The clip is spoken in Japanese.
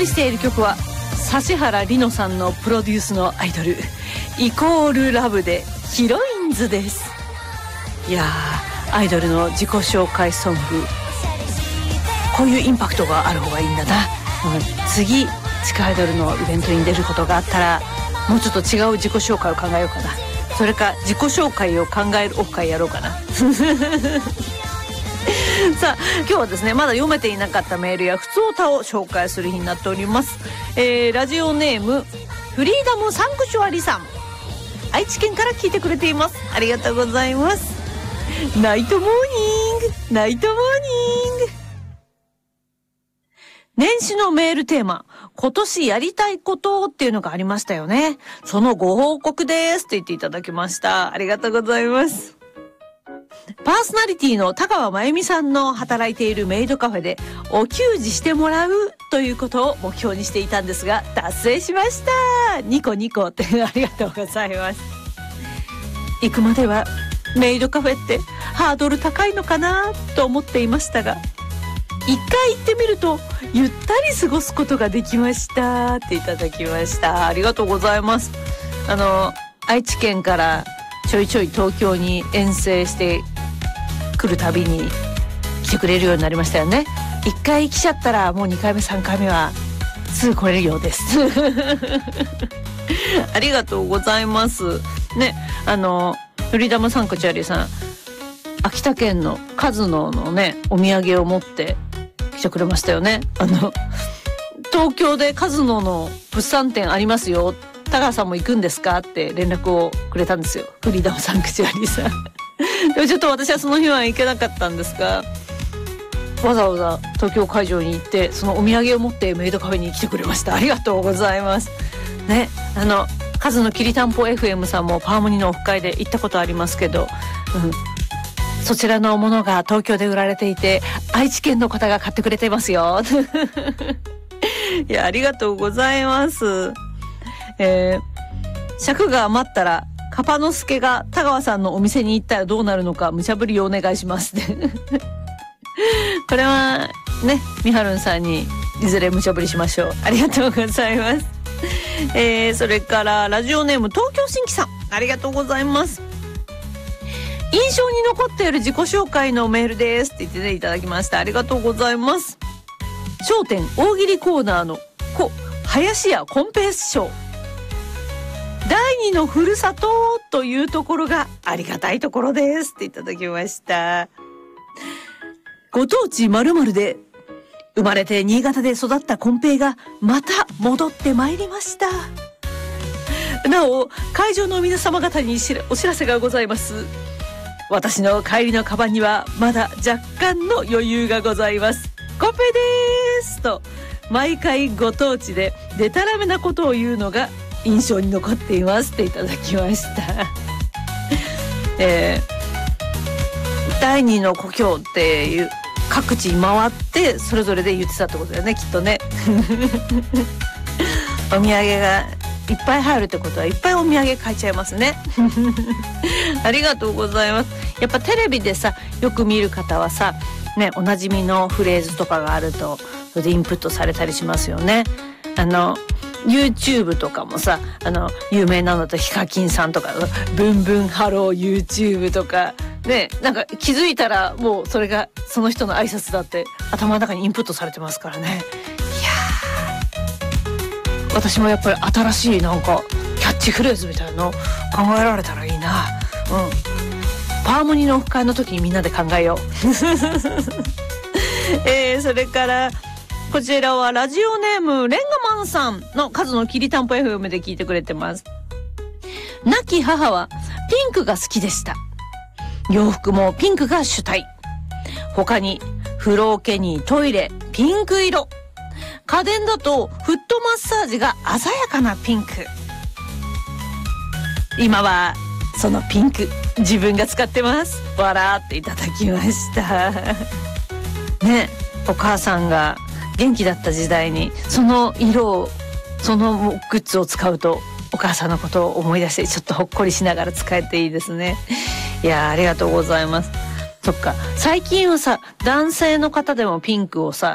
りしている曲は指原莉乃さんのプロデュースのアイドルイコールラブでヒロインズです。いやー、アイドルの自己紹介ソング、こういうインパクトがある方がいいんだな、次地下アイドルのイベントに出ることがあったらもうちょっと違う自己紹介を考えようかな。それか自己紹介を考えるオフ会やろうかなさあ今日はですね、まだ読めていなかったメールやふつおたを紹介する日になっております。ラジオネームフリーダムサンクチュアリさん、愛知県から聞いてくれています。ありがとうございます。ナイトモーニング、ナイトモーニング。年始のメールテーマ、今年やりたいことっていうのがありましたよね。そのご報告ですと言っていただきました。ありがとうございます。パーソナリティの田川真由美さんの働いているメイドカフェでお給仕してもらうということを目標にしていたんですが達成しました。ニコニコってありがとうございます。行くまではメイドカフェってハードル高いのかなと思っていましたが、一回行ってみるとゆったり過ごすことができましたっていただきました。ありがとうございます。愛知県からちょいちょい東京に遠征して来るたびに来てくれるようになりましたよね。一回来ちゃったらもう2回目3回目はすぐ来れるようですありがとうございますね。フリーダムサンクチュアリさん、秋田県のカズノのねお土産を持って来てくれましたよね。東京でカズノの物産展ありますよ、田川さんも行くんですかって連絡をくれたんですよ、フリーダムサンクチュアリさんでもちょっと私はその日は行けなかったんですが、わざわざ東京会場に行ってそのお土産を持ってメイドカフェに来てくれました。ありがとうございますね。カズのきりたんぽ FM さんもパーモニのオフ会で行ったことありますけど、そちらのものが東京で売られていて愛知県の方が買ってくれてますよいやありがとうございます。尺が余ったらカパノスケが田川さんのお店に行ったらどうなるのか無茶ぶりをお願いしますこれはね、みはるんさんにいずれ無茶ぶりしましょう。ありがとうございますそれからラジオネーム東京新規さん、ありがとうございます。印象に残っている自己紹介のメールですって言って、いただきました。ありがとうございます。笑点大喜利コーナーの林家コンペイ賞第2のふるさとというところがありがたいところですっていただきました。ご当地〇〇で生まれて新潟で育ったコンペイがまた戻ってまいりました。なお会場の皆様方にお知らせがございます。私の帰りのカバンにはまだ若干の余裕がございます。コンペイですと毎回ご当地でデタラメなことを言うのが印象に残っていますっていただきました第二の故郷っていう各地回ってそれぞれで言ってたってことだよね、きっとねお土産がいっぱい入るってことはいっぱいお土産買えちゃいますねありがとうございます。やっぱテレビでさよく見る方はさね、おなじみのフレーズとかがあるとそれでインプットされたりしますよね。YouTube とかもさ有名なのとヒカキンさんとかブンブンハロー YouTube とかね、なんか気づいたらもうそれがその人の挨拶だって頭の中にインプットされてますからね。いやー、私もやっぱり新しいなんかキャッチフレーズみたいなの考えられたらいいな。パーモニのオフ会の時にみんなで考えようそれからこちらはラジオネームレンガマンさんの数のきりたんぽ FM で聞いてくれてます。亡き母はピンクが好きでした。洋服もピンクが主体。他に風呂桶にトイレピンク色。家電だとフットマッサージが鮮やかなピンク。今はそのピンク自分が使ってます。笑っていただきましたね。お母さんが元気だった時代にその色をそのグッズを使うとお母さんのことを思い出してちょっとほっこりしながら使えていいですね。いやありがとうございます。そっか、最近はさ男性の方でもピンクをさ